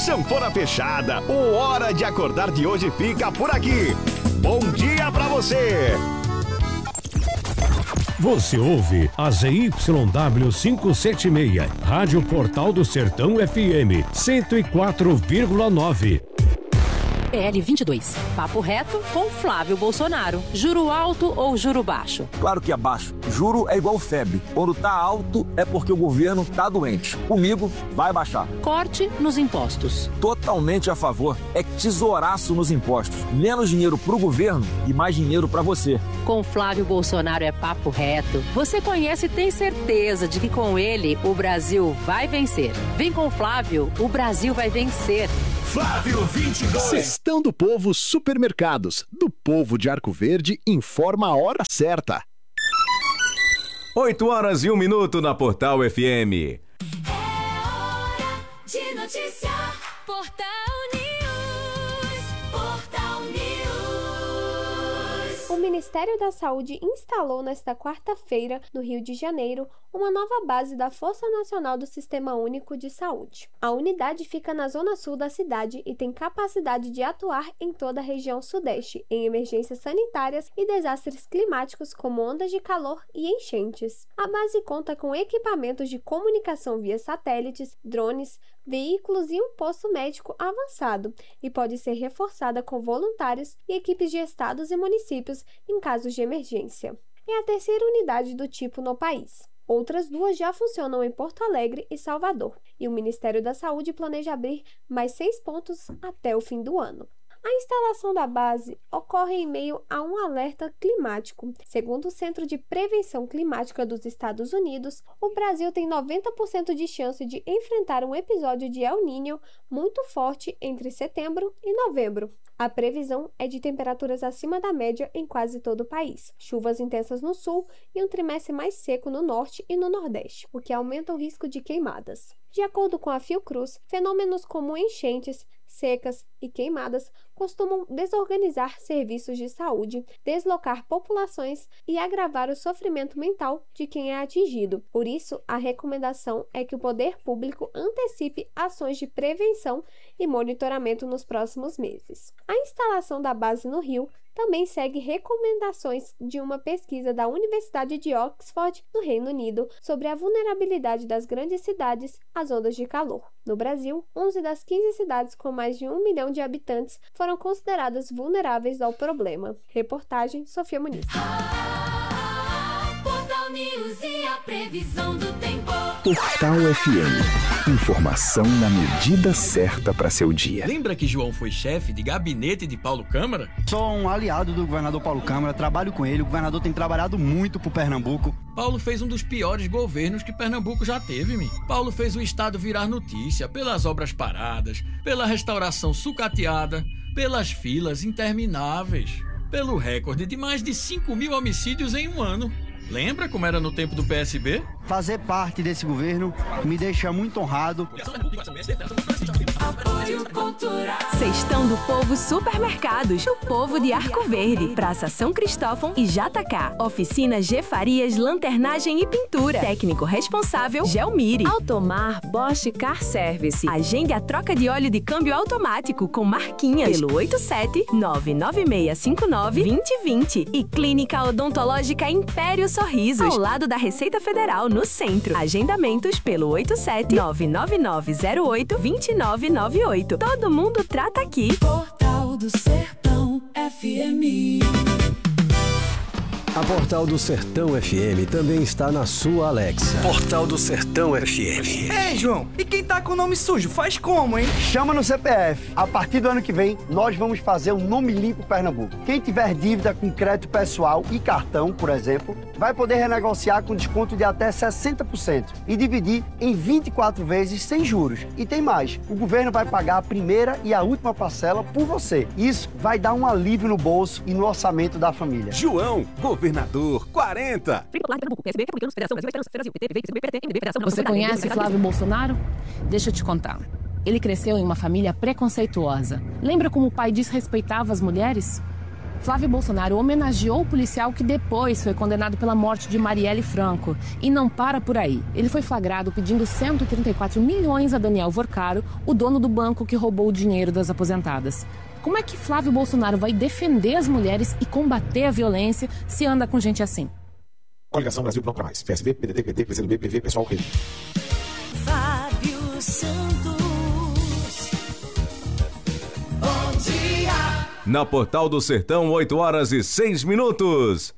Sanfona Fechada, o Hora de Acordar de hoje fica por aqui. Bom dia pra você! Você ouve a ZYW 576, Rádio Portal do Sertão FM 104,9. PL 22. Papo reto com Flávio Bolsonaro. Juro alto ou juro baixo? Claro que é baixo. Juro é igual febre. Quando tá alto é porque o governo tá doente. Comigo vai baixar. Corte nos impostos. Totalmente a favor. É tesouraço nos impostos. Menos dinheiro pro governo e mais dinheiro pra você. Com Flávio Bolsonaro é papo reto. Você conhece e tem certeza de que com ele o Brasil vai vencer. Vem com Flávio, o Brasil vai vencer. Flávio 22. Cestão do Povo Supermercados. Do povo de Arco Verde informa a hora certa. 8h01 na Portal FM. É hora de noticiar. Portal News. Portal News. O Ministério da Saúde instalou nesta quarta-feira, no Rio de Janeiro, uma nova base da Força Nacional do Sistema Único de Saúde. A unidade fica na zona sul da cidade e tem capacidade de atuar em toda a região sudeste, em emergências sanitárias e desastres climáticos como ondas de calor e enchentes. A base conta com equipamentos de comunicação via satélites, drones, veículos e um posto médico avançado, e pode ser reforçada com voluntários e equipes de estados e municípios em casos de emergência. É a terceira unidade do tipo no país. Outras duas já funcionam em Porto Alegre e Salvador, e o Ministério da Saúde planeja abrir mais 6 pontos até o fim do ano. A instalação da base ocorre em meio a um alerta climático. Segundo o Centro de Prevenção Climática dos Estados Unidos, o Brasil tem 90% de chance de enfrentar um episódio de El Niño muito forte entre setembro e novembro. A previsão é de temperaturas acima da média em quase todo o país, chuvas intensas no sul e um trimestre mais seco no norte e no nordeste, o que aumenta o risco de queimadas. De acordo com a Fiocruz, fenômenos como enchentes, secas e queimadas costumam desorganizar serviços de saúde, deslocar populações e agravar o sofrimento mental de quem é atingido. Por isso, a recomendação é que o poder público antecipe ações de prevenção e monitoramento nos próximos meses. A instalação da base no Rio também segue recomendações de uma pesquisa da Universidade de Oxford, no Reino Unido, sobre a vulnerabilidade das grandes cidades às ondas de calor. No Brasil, 11 das 15 cidades com mais de 1 milhão de habitantes foram consideradas vulneráveis ao problema. Reportagem Sofia Muniz. Portal News e a previsão do tempo. Portal FM. Informação na medida certa para seu dia. Lembra que João foi chefe de gabinete de Paulo Câmara? Sou um aliado do governador Paulo Câmara, trabalho com ele. O governador tem trabalhado muito por Pernambuco. Paulo fez um dos piores governos que Pernambuco já teve, mi. Paulo fez o estado virar notícia pelas obras paradas, pela restauração sucateada, pelas filas intermináveis, pelo recorde de mais de 5.000 homicídios em um ano. Lembra como era no tempo do PSB? Fazer parte desse governo me deixa muito honrado. Apoio Cultural. Cestão do Povo Supermercados. O povo de Arco Verde. Praça São Cristóvão e Jatacá. Oficina G Farias, lanternagem e pintura. Técnico responsável, Gelmire. Automar Bosch Car Service. Agende a troca de óleo de câmbio automático com marquinhas. Pelo 87-99659-2020. E Clínica Odontológica Império Sorrisos. Ao lado da Receita Federal, no centro. Agendamentos pelo 87-99908-2998. Todo mundo trata aqui. Portal do Sertão FM. A Portal do Sertão FM também está na sua Alexa. Portal do Sertão FM. Ei, João, e quem tá com o nome sujo, faz como, hein? Chama no CPF. A partir do ano que vem, nós vamos fazer um nome limpo Pernambuco. Quem tiver dívida com crédito pessoal e cartão, por exemplo, vai poder renegociar com desconto de até 60% e dividir em 24 vezes sem juros. E tem mais, o governo vai pagar a primeira e a última parcela por você. Isso vai dar um alívio no bolso e no orçamento da família. João, governador 40. Você conhece Flávio Bolsonaro? Deixa eu te contar. Ele cresceu em uma família preconceituosa. Lembra como o pai desrespeitava as mulheres? Flávio Bolsonaro homenageou o policial que depois foi condenado pela morte de Marielle Franco. E não para por aí. Ele foi flagrado pedindo 134 milhões a Daniel Vorcaro, o dono do banco que roubou o dinheiro das aposentadas. Como é que Flávio Bolsonaro vai defender as mulheres e combater a violência se anda com gente assim? Coligação Brasil Pronto Pra Mais. PSB, PDT, PT, PCdoB, PV, Pessoal, Rede. Fábio Santos. Bom dia. Na Portal do Sertão, 8 horas e 6 minutos.